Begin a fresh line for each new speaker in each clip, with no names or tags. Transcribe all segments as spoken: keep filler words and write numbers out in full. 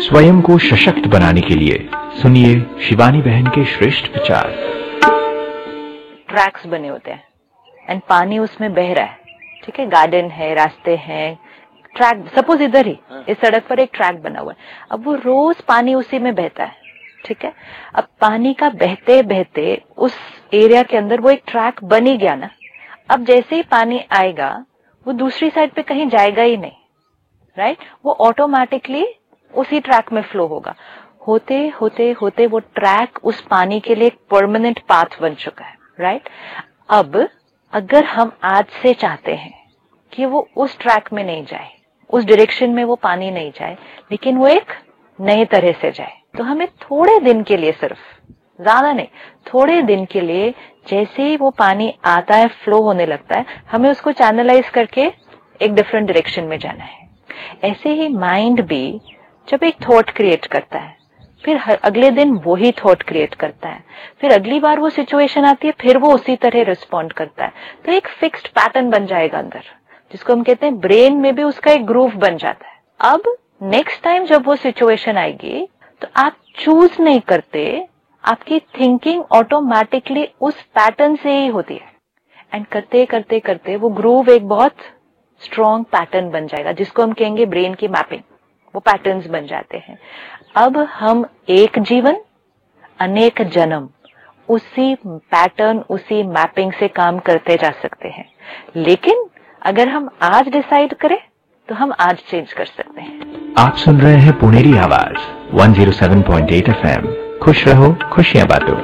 स्वयं को सशक्त बनाने के लिए सुनिए शिवानी बहन के श्रेष्ठ विचार।
ट्रैक्स बने होते हैं एंड पानी उसमें बह रहा है, ठीक है, गार्डन है, रास्ते हैं, ट्रैक, सपोज इधर ही इस सड़क पर एक ट्रैक बना हुआ है, अब वो रोज पानी उसी में बहता है, ठीक है। अब पानी का बहते बहते उस एरिया के अंदर वो एक ट्रैक बन ही गया ना। अब जैसे ही पानी आएगा वो दूसरी साइड पे कहीं जाएगा ही नहीं, राइट right? वो ऑटोमेटिकली उसी ट्रैक में फ्लो होगा। होते होते होते वो ट्रैक उस पानी के लिए एक परमानेंट पाथ बन चुका है, राइट right? अब अगर हम आज से चाहते हैं कि वो उस ट्रैक में नहीं जाए, उस डायरेक्शन में वो पानी नहीं जाए, लेकिन वो एक नए तरह से जाए, तो हमें थोड़े दिन के लिए, सिर्फ ज्यादा नहीं, थोड़े दिन के लिए जैसे ही वो पानी आता है, फ्लो होने लगता है, हमें उसको चैनलाइज करके एक डिफरेंट डायरेक्शन में जाना है। ऐसे ही माइंड भी जब एक थॉट क्रिएट करता है, फिर अगले दिन वही थॉट क्रिएट करता है, फिर अगली बार वो सिचुएशन आती है, फिर वो उसी तरह रिस्पॉन्ड करता है, तो एक फिक्स्ड पैटर्न बन जाएगा अंदर, जिसको हम कहते हैं ब्रेन में भी उसका एक ग्रूव बन जाता है। अब नेक्स्ट टाइम जब वो सिचुएशन आएगी तो आप चूज नहीं करते, आपकी थिंकिंग ऑटोमेटिकली उस पैटर्न से ही होती है, एंड करते करते करते वो ग्रूव एक बहुत स्ट्रॉन्ग पैटर्न बन जाएगा, जिसको हम कहेंगे ब्रेन की मैपिंग। वो पैटर्न्स बन जाते हैं। अब हम एक जीवन अनेक जन्म उसी पैटर्न, उसी मैपिंग से काम करते जा सकते हैं, लेकिन अगर हम आज डिसाइड करें तो हम आज चेंज कर सकते हैं।
आप सुन रहे हैं पुणेरी आवाज एक सौ सात पॉइंट आठ एफएम। खुश रहो, खुशियां बांटो।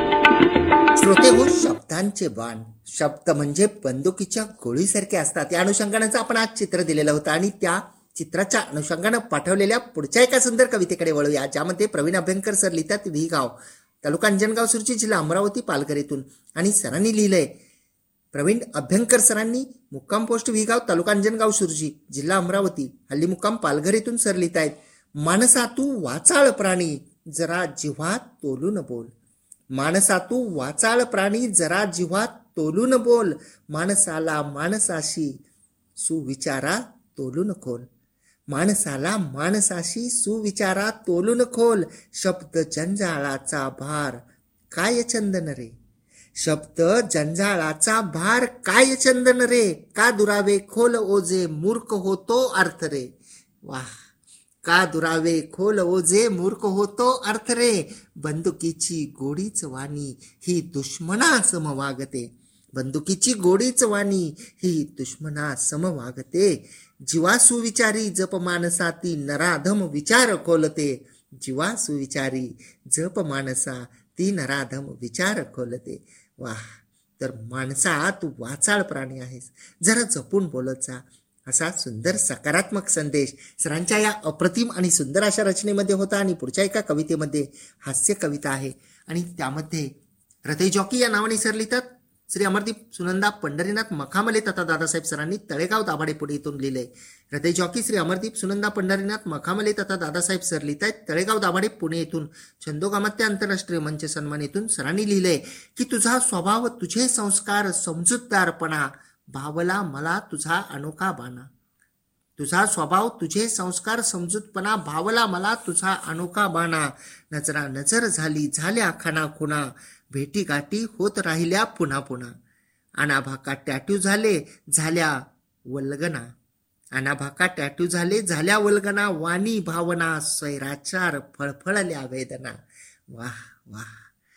श्रोते हो, शब्दांचे बाण, शब्द म्हणजे बंदुकीच्या गोळीसारखे असतात, या अनुषंगाने आपण आज चित्र दिलेलं होतं आणि त्या चित्राच्या अनुषंगाने पाठवलेल्या पुढच्या एका सुंदर कवितेकडे वळूया, ज्यामध्ये प्रवीण अभ्यंकर सर लिहितात व्हीगाव, तालुका अंजनगाव, सुरजी, जिल्हा अमरावती, पालघर येथून, आणि सरांनी लिहिलंय, प्रवीण अभ्यंकर सरांनी, मुक्काम पोस्ट व्हीगाव, तालुका अंजनगाव, सुरजी, जिल्हा अमरावती, हल्ली मुक्काम पालघर येथून सर लिहितायत, मानसा तू वाचाळ प्राणी जरा जिव्हात तोलून बोल, मानसा तू वाचाळ प्राणी जरा जिव्हात तोलून बोल, माणसाला माणसाशी सुविचारा तोलून खोल, माणसाला माणसाशी सुविचारा तोलून खोल, शब्द जंजाळाचा भार काय चंदन रे, शब्द जंजाळाचा भार काय चंदन रे, का दुरावे खोल ओझे मूर्ख होतो अर्थ रे, वाह, का दुरावे खोल ओझे मूर्ख होतो अर्थ रे, बंदुकीची गोडीच वाणी ही दुश्मना सम वागते, बंदुकीची गोडीच वाणी ही दुश्मना सम वागते, जीवा सुविचारी जप मानसा ती नराधम विचार खोलते, जीवा सुविचारी जप मानसा ती नराधम विचार खोलते, वाह। तर माणसा तू वाचाळ प्राणी आहेस, जरा जपून बोलत जा, असा सुंदर सकारात्मक संदेश सरांच्या या अप्रतिम आणि सुंदर अशा रचनेमध्ये होता। आणि पुढच्या एका कवितेमध्ये हास्य कविता आहे आणि त्यामध्ये हृदय जॉकी या नावाने सर लिहितात, श्री अमरदीप सुनंदा पंढरीनाथ मखामले तथा दादासाहेब सरांनी तळेगाव दाभाडे पुणे इथून लिहिलंय। हृदय जॉकी श्री अमरदीप सुनंदा पंढरीनाथ मखामले तथा दादासाहेब सर लिहितायत तळेगाव दाभाडे पुणे इथून। छंदोगामात्य आंतरराष्ट्रीय मंच सन्मान इथून सरांनी लिहिलंय की तुझा स्वभाव तुझे संस्कार समजूतदारपणा भावला मला तुझा अनोखा बाणा, तुझा स्वभाव तुझे संस्कार समजूतपणा भावला मला तुझा अनोखा बाणा, नजरा नजर झाली झाल्या खाना खुणा भेटी गाठी होत राहिल्या पुन्हा पुन्हा, अनाभाका टॅटू झाले झाल्या वल्गना, अनाभाका टॅटू झाले झाल्या वल्गना, वाणी भावना स्वैराचार फळफळल्या वेदना, वाह वाह,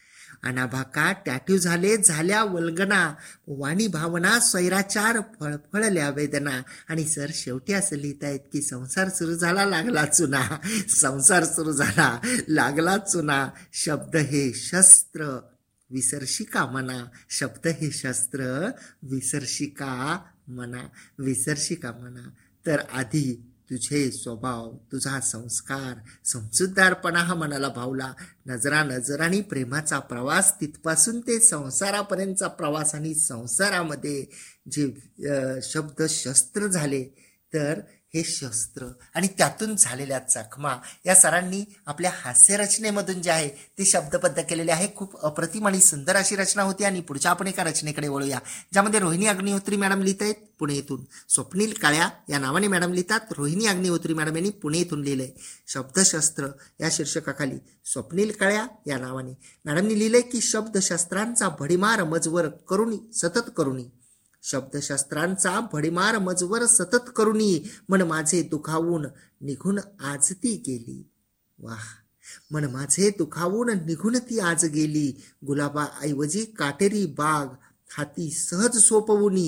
अनाभाका टॅटू झाले झाल्या वल्गना, वाणी भावना स्वैराचार फळफळल्या वेदना। आणि सर शेवटी असं लिहितायत की संसार सुरू झाला लागला चुना, संसार सुरू झाला लागला चुना, शब्द हे शस्त्र विसरशी का मना, शब्द हे शस्त्र विसरशी का मना, विसरशी का मना। तर आधी तुझे स्वभाव तुझा संस्कार समजूतदारपणा हा मनाला भावला, नजरा नजर आणि प्रेमाचा प्रवास तिथपासून ते संसारापर्यंतचा प्रवास, आणि संसारामध्ये जे शब्द शस्त्र झाले तर हे शस्त्र आणि त्यातून झालेल्या जखमा या सरांनी आपल्या हास्यरचनेमधून जे आहे ते शब्दबद्ध केलेले आहे. खूप अप्रतिम आणि सुंदर अशी रचना होती. आणि पुढच्या आपण एका रचनेकडे वळूया, ज्यामध्ये रोहिणी अग्निहोत्री मॅडम लिहित आहेत पुणे येथून. स्वप्नील काळ्या या नावाने मॅडम लिहितात. रोहिणी अग्निहोत्री मॅडम यांनी पुणे येथून लिहिलंय. शब्दशस्त्र या शीर्षकाखाली स्वप्नील काळ्या या नावाने मॅडमनी लिहिलंय की शब्दशस्त्रांचा भडीमार मजवर करुणी सतत करुणी शब्दशस्त्रांचा भडीमार मजवर सतत करुणी मन माझे दुखावून निघून आज ती गेली. वाह. मन माझे दुखावून निघून ती आज गेली. गुलाबाऐवजी काटेरी बाग हाती सहज सोपवुनी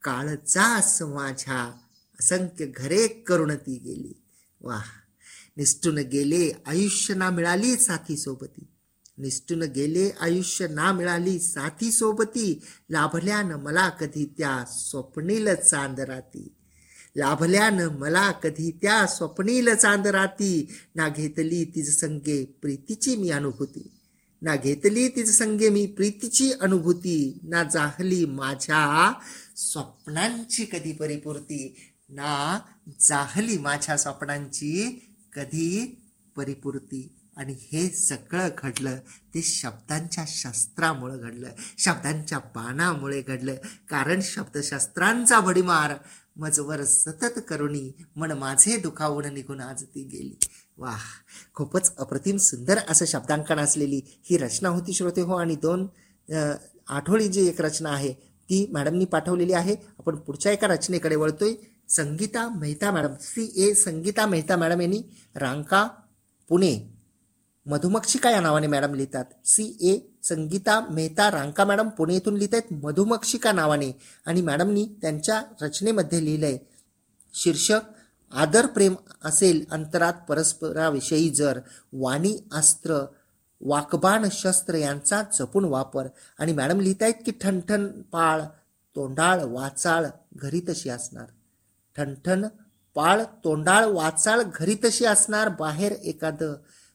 काळजास माझ्या असंख्य घरे करून ती गेली. वाह. निष्ठून गेले आयुष्य ना मिळाली साथी सोबती निष्ठून गेले आयुष्य ना मिळाली साथी सोबती लाभल्यान मला कधी त्या स्वप्नील चांदराती लाभल्यान मला कधी त्या स्वप्नील चांदराती ना घेतली तिज संगे प्रीतीची मी अनुभूती ना घेतली तिज संगे मी प्रीतीची अनुभूती ना जाहली माझ्या स्वप्नांची कधी परिपूर्ती ना जाहली माझ्या स्वप्नांची कधी परिपूर्ती. आणि हे सगळं घडलं ते शब्दांच्या शस्त्रामुळे घडलं, शब्दांच्या बाणामुळे घडलं. कारण शब्दशस्त्रांचा भडीमार मजवर सतत करुणी मन माझे दुखावून निघून आज ती गेली. वाह. खूपच अप्रतिम सुंदर असं शब्दांकन असलेली ही रचना होती श्रोते हो. आणि दोन आठवडी जी एक रचना आहे ती मॅडमनी पाठवलेली आहे. आपण पुढच्या एका रचनेकडे वळतोय. संगीता मेहता मॅडम, सी ए संगीता मेहता मॅडम यांनी रांका पुणे मधुमक्षिका या नावाने मॅडम लिहितात. सी ए संगीता मेहता रांका मॅडम पुणे येथून लिहित आहेत मधुमक्षिका नावाने. आणि मॅडमनी त्यांच्या रचनेमध्ये लिहिलंय शीर्षक आदर प्रेम असेल अंतरात परस्पराविषयी जर वाणी अस्त्र वाकबाण शस्त्र यांचा जपून वापर. आणि मॅडम लिहित आहेत की ठणठण पाळ तोंडाळ वाचाळ घरी तशी असणार ठणठण पाळ तोंडाळ वाचाळ घरी तशी असणार बाहेर एखादं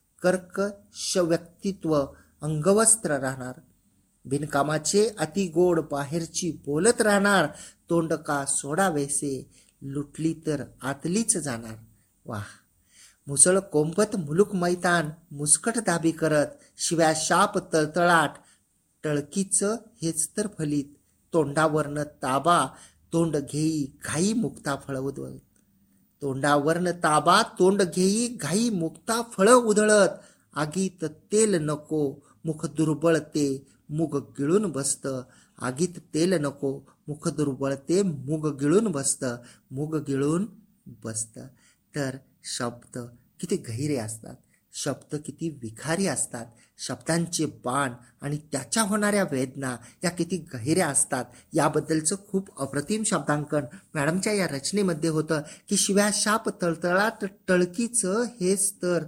कर्कश व्यक्तित्व अंगवस्त्र राहणार बिनकामाचे अतिगोड बाहेरची बोलत राहणार तोंड का सोडावेसे लुटली तर आतलीच जाणार. वाह. मुसळ कोंबत मुलूक मैतान मुसकट दाबी करत शिव्या शाप तळतळाट टळकीच हेच तर फलित तोंडावरनं ताबा तोंड घेई घाई मुक्ता फळ उधळत तोंडावरनं ताबा तोंड घेई घाई मुक्ता फळ उधळत आगीत तेल नको मुख दुर्बळ ते मुग गिळून बसत आगीत तेल नको मुख दुर्बळ ते मुग गिळून बसत मुग गिळून बसत. तर शब्द किती गहिरे असतात, शब्द किती विखारी असतात, शब्दांचे बाण आणि त्याच्या होणाऱ्या वेदना या किती गहिऱ्या असतात याबद्दलचं खूप अप्रतिम शब्दांकन मॅडमच्या या रचनेमध्ये होतं. की शिव्या शाप तळतळाट टळकीचं हेच तर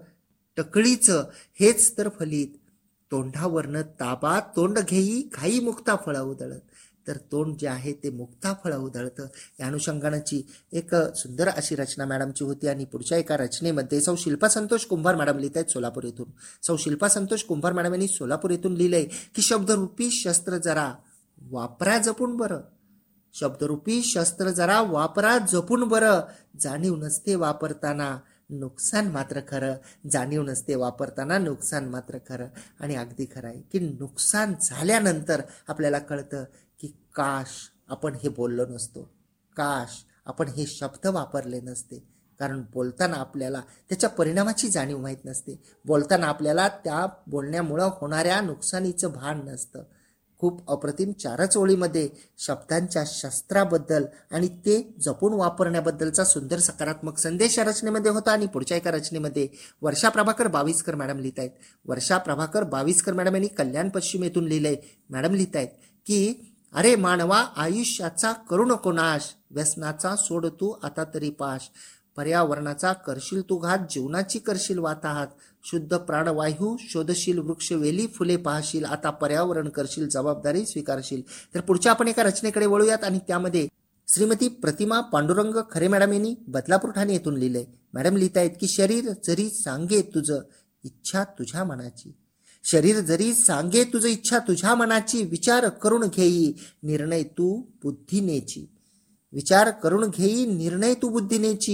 टकळीचं हेच तर फलित तोंडावरनं ताबा तोंड घेई घाई मुक्ता फळं उधळत. तर तोंड जे आहे ते मुक्ता फळं उधळतं. या अनुषंगानाची एक सुंदर अशी रचना मॅडमची होती. आणि पुढच्या एका रचनेमध्ये सौ शिल्पा संतोष कुंभार मॅडम लिहित आहेत सोलापूर येथून. सौ शिल्पा संतोष कुंभार मॅडम यांनी सोलापूर येथून लिहिलंय की शब्दरूपी शस्त्र जरा वापरा जपून बरं शब्दरूपी शस्त्र जरा वापरा जपून बरं जाणीव नसते वापरताना नुकसान मात्र खरं जाणीव नसते वापरताना नुकसान मात्र खरं. आणि अगदी खरं आहे की नुकसान झाल्यानंतर आपल्याला कळतं की काश आपण हे बोललो नसतो, काश आपण हे शब्द वापरले नसते. कारण बोलताना आपल्याला त्याच्या परिणामाची जाणीव माहीत नसते, बोलताना आपल्याला त्या बोलण्यामुळं होणाऱ्या नुकसानीचं भान नसतं. खूप अप्रतिम चारच ओळीमध्ये शब्दांच्या शस्त्राबद्दल आणि ते जपून वापरण्याबद्दलचा सुंदर सकारात्मक संदेश या रचनेमध्ये होता. आणि पुढच्या एका रचनेमध्ये वर्षा प्रभाकर बावीसकर मॅडम लिहित आहेत. वर्षा प्रभाकर बावीसकर मॅडम यांनी कल्याण पश्चिम येथून लिहिलंय. मॅडम लिहित आहेत की अरे मानवा आयुष्याचा करू नको नाश व्यसनाचा सोड तू आता तरी पाश पर्यावरणाचा करशील तू घात जीवनाची करशील वाताहात शुद्ध प्राणवायू शोधशील वृक्ष वेली फुले पाहशील आता पर्यावरण करशील जबाबदारी स्वीकारशील. तर पुढच्या आपण एका रचनेकडे वळूयात. आणि त्यामध्ये श्रीमती प्रतिमा पांडुरंग खरे मॅडम यांनी बदलापूर ठाणे येथून लिहिलंय. मॅडम लिहित आहेत की शरीर जरी सांगे तुझं इच्छा तुझ्या मनाची शरीर जरी सांगे तुझं इच्छा तुझ्या मनाची विचार करून घेई निर्णय तू बुद्धीनेची विचार करून घेई निर्णय तू बुद्धीनेची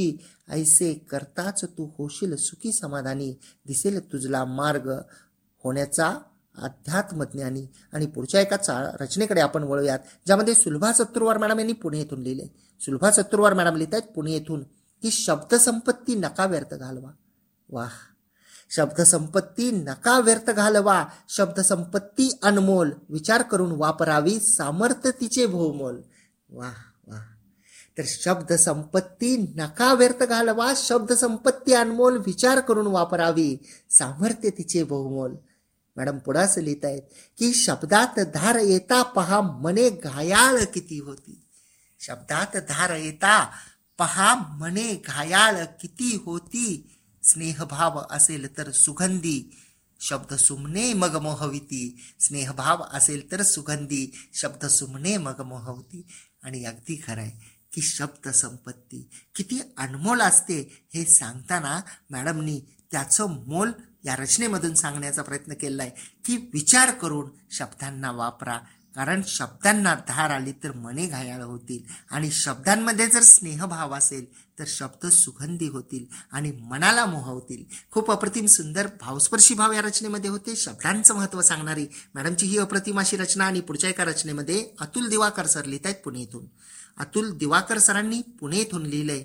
ऐसे करताच तू होशील सुखी समाधानी, दिसेल तुझला मार्ग होण्याचा अध्यात्मज्ञानी. आणि पुढच्या एका चा रचनेकडे आपण वळूयात, ज्यामध्ये सुलभा सत्तुरवार मॅडम यांनी पुणे येथून लिहिले. सुलभा सत्तुरवार मॅडम लिहित आहेत पुणे येथून की शब्दसंपत्ती नका व्यर्थ घालवा. वाह, शब्दसंपत्ती नका व्यर्थ घालवा, शब्दसंपत्ती अनमोल, विचार करून वापरावी, सामर्थ्य तिचे बहुमोल. वाह वाह. तर शब्दसंपत्ती नका व्यर्थ घालवा, शब्दसंपत्ती अनमोल, विचार करून वापरावी, सामर्थ्य तिचे बहुमोल. मॅडम पुढे असं लिहित आहेत की शब्दात धार येता पहा मने घायाळ किती होती. शब्दात धार येता पहा मने घायाळ किती होती, स्नेहभाव असेल तर सुगंधी, शब्द सुमने मग मोहविती. स्नेहभाव असेल तर सुगंधी, शब्द सुमने मग मोहवती. आणि अगदी खरं आहे की शब्द संपत्ती किती अनमोल असते हे सांगताना मॅडमनी त्याचं मोल या रचनेमधून सांगण्याचा प्रयत्न केला आहे की विचार करून शब्दांना वापरा, कारण शब्दांना धार आली तर मने घायाळ होतील, आणि शब्दांमध्ये जर स्नेहभाव असेल तर शब्द सुगंधी होतील आणि मनाला मोहवतील. खूप अप्रतिम सुंदर भावस्पर्शी भाव या रचनेमध्ये होते. शब्दांचं महत्त्व सांगणारी मॅडमची ही अप्रतिम अशी रचना. आणि पुढच्या एका रचनेमध्ये अतुल दिवाकर सर लिहित आहेत पुणे येथून. अतुल दिवाकर सरांनी पुणे येथून लिहिलंय,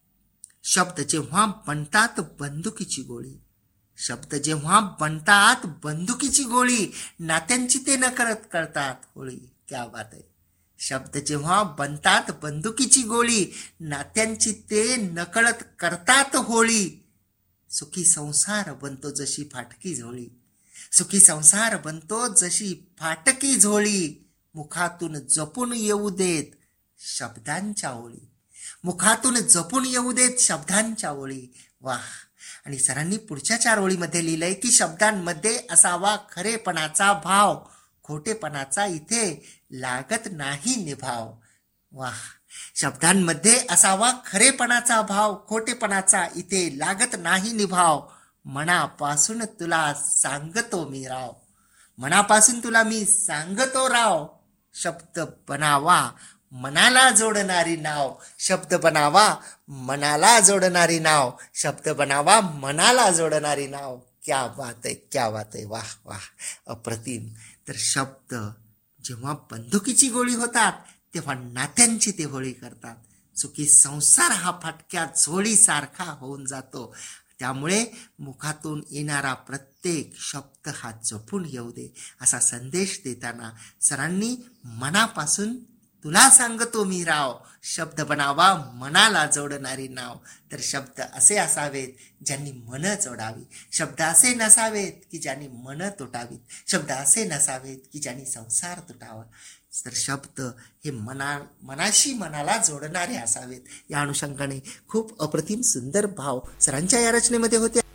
शब्द जेव्हा बनतात बंदुकीची गोळी. शब्द जेव्हा बनतात बंदुकीची गोळी, नात्यांची ते नकळत करतात होळी. क्या बात आहे. शब्द जेव्हा बनतात बंदुकीची गोळी, नात्यांची ते नकळत करतात होळी. सुखी संसार बनतो जशी फाटकी झोळी. सुखी संसार बनतो जशी फाटकी झोळी. मुखातून जपून येऊ देत शब्दांच्या ओळी. मुखातून जपून येऊ देत शब्दांच्या ओळी. वाह. आणि सरांनी पुढच्या चार ओळीमध्ये लिहिलंय की शब्दांमध्ये असावा खरेपणाचा भाव, खोटेपणाचा इथे लागत नाही निभाव. वाह. शब्दांमध्ये असावा खरेपणाचा भाव, खोटेपणाचा इथे लागत नाही निभाव. मनापासून तुला सांगतो मी राव. मनापासून तुला मी सांगतो राव. शब्द बनावा मनाला जोडणारी नाव. शब्द बनावा मनाला जोडणारी नाव. शब्द बनावा मनाला जोडणारी नाव. क्या बात आहे, क्या बात आहे. वाह वाह, अप्रतिम. तर शब्द जेव्हा बंदुकीची गोळी होतात तेव्हा नात्यांची ते होळी करतात. सुखी संसार हा फाटक्या झोळीसारखा होऊन जातो. त्यामुळे मुखातून येणारा प्रत्येक शब्द हा जपून येऊ दे असा संदेश देताना सरांनी मनापासून तुला सांगतो मी राव, शब्द बनावा मनाला जोडणारी नाव. तर शब्द असे असावेत ज्यांनी मन जोडावी. शब्द असे नसावेत की ज्यांनी मन तुटावीत. शब्द असे नसावेत की ज्यांनी संसार तुटावा. तर शब्द हे मना मनाशी मनाला जोडणारे असावेत. या अनुषंगाने खूप अप्रतिम सुंदर भाव सरांच्या या रचनेमध्ये होते.